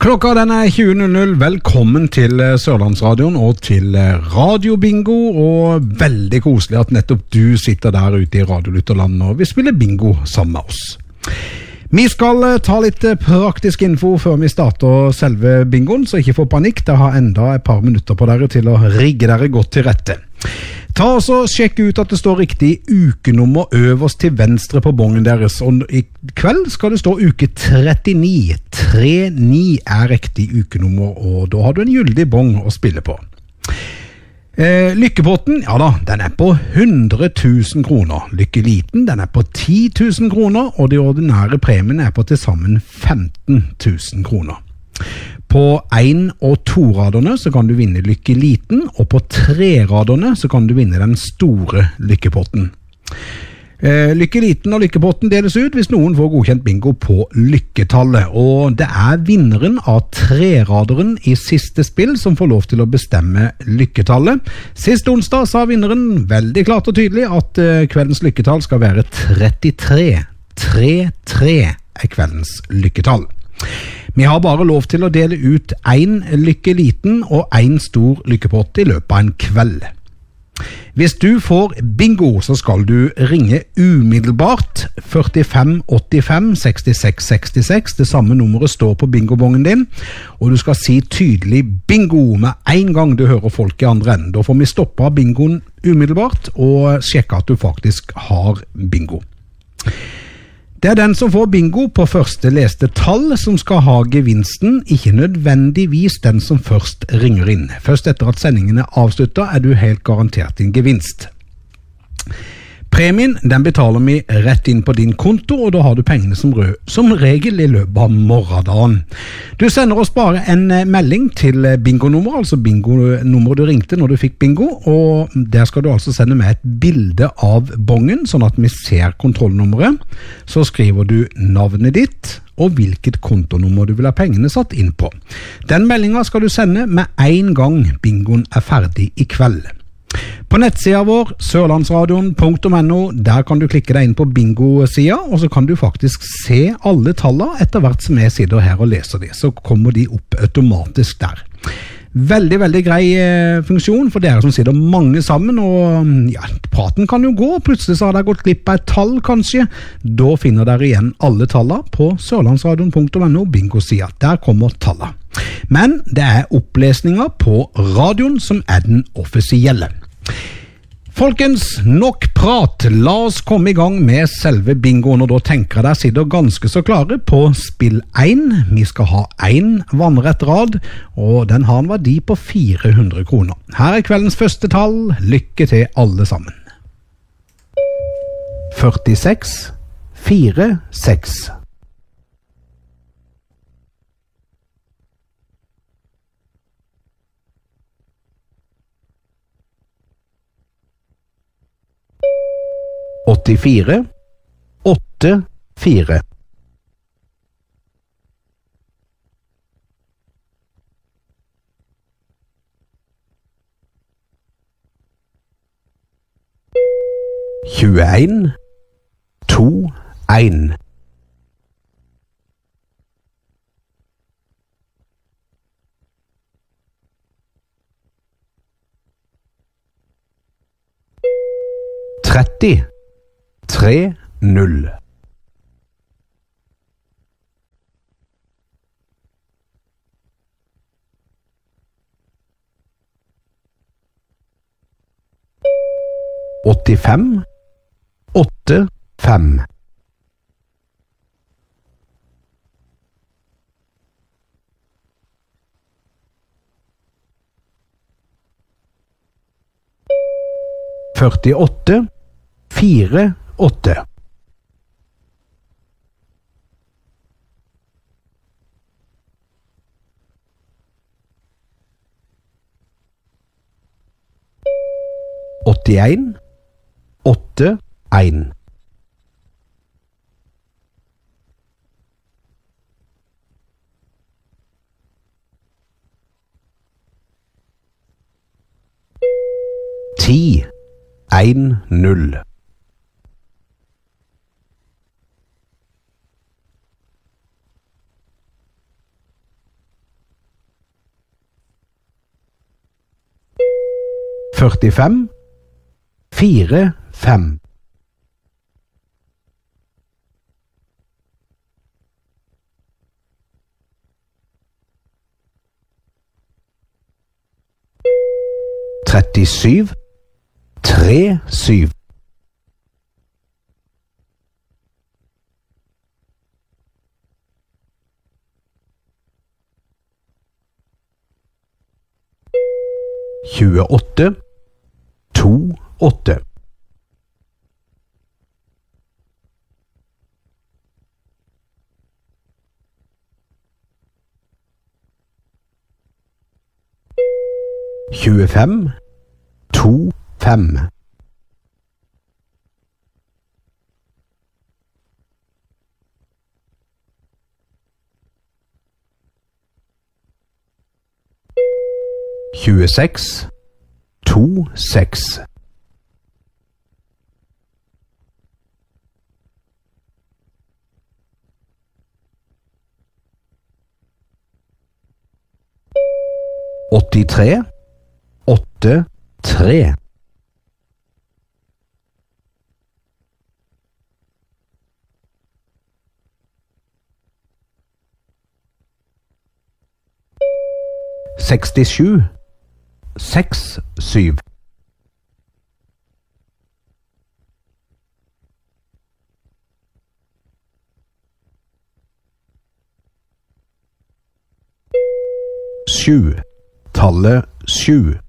Klokka den 20.00. Velkommen til Sørlandsradioen og til Radio Bingo, og veldig koselig at nettopp du sitter der ute i Radiolytterland og vil spille bingo sammen med oss. Vi skal ta litt praktisk info før vi starter selve bingoen, så ikke få panikk. Det har enda et par minutter på dere til å rigge dere godt til rette. Ta og sjekk ut at det står riktig ukenummer øverst til venstre på bongen deres, og i kveld skal det stå uke 39. 39 er riktig ukenummer, og da har du en gyldig bong å spille på. Lykkepotten, ja da, den er på 100 000 kroner. Lykkeliten, den er på 10 000 kroner, og de ordinære premiene er på til sammen 15 000 kroner. På 1- og 2-raderne så kan du vinne lykkeliten, og på 3-raderne så kan du vinne den store lykkepotten. Lykkeliten og lykkepotten deles ut hvis noen får godkjent bingo på lykketallet, og det er vinneren av 3-raderen i siste spill som får lov til å bestemme lykketallet. Sist onsdag sa vinneren veldig klart og tydelig at kveldens lykketall skal være 33. 33 er kveldens lykketall. Vi har bare lov til å dele ut 1 lykkeliten og 1 stor lykkepott i løpet av en kveld. Hvis du får bingo, så skal du ringe umiddelbart 45 85 66 66. Det samme nummeret står på bingobongen din, og du skal si tydelig bingo med en gang du hører folk i andre enden. Da får vi stoppe bingoen umiddelbart og sjekke at du faktisk har bingo. Det er den som får bingo på første leste tall som skal ha gevinsten, ikke nødvendigvis den som først ringer inn. Først etter at sendingen er avsluttet er du helt garantert din gevinst. Premien, den betaler vi rett inn på din konto, og da har du pengene som regel i løpet av morgendagen. Du sender oss bare en melding til bingonummer, altså bingonummer du ringte når du fikk bingo, og der skal du altså sende med et bilde av bongen, sånn at vi ser kontrollnummeret. Så skriver du navnet ditt og hvilket kontonummer du vil ha pengene satt inn på. Den meldingen skal du sende med en gang bingoen er ferdig i kveld. På nettsiden vår, sørlandsradion.no, der kan du klikke deg inn på bingo-siden, og så kan du faktisk se alle tallene etter hvert som jeg sitter her og leser de, så kommer de opp automatisk der. Veldig, veldig grei funksjon for dere som sitter mange sammen, og ja, praten kan jo gå, plutselig så har dere gått glipp av et tall kanskje, da finner dere igjen alle tallene på sørlandsradion.no bingo-siden, der kommer tallene. Men det er opplesninger på radioen som er den offisielle. Folkens, nok prat, la oss komme i gang med selve bingoen, og da tenker jeg dere sitter ganske så klare på spill 1. Vi skal ha 1 vannrett rad, og den har en verdi på 400 kroner. Her er kveldens første tall, lykke til alle sammen. 46, 4, 6. 84, 8, 4. 21, 2, 1. 30, 3, 0. 85, 8, 5. 48, 4, 8. 81, 8, 1. 10, 1, 0. 45 45 37 37 28 28 25 25 26 26 83 83 67 67 7 tallet 7